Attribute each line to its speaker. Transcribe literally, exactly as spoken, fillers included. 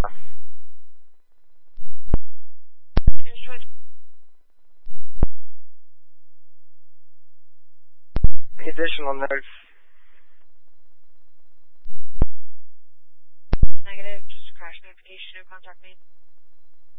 Speaker 1: Additional notes.
Speaker 2: Negative, just crash notification, no contact made.